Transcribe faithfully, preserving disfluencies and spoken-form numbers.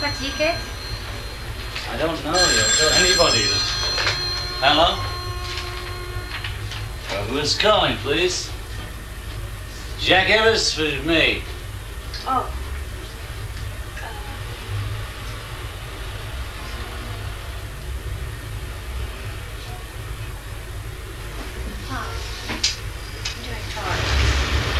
have a ticket? I don't know. You'll tell anybody. Hello? Uh, who's calling, please? Jack Evers for me. Oh.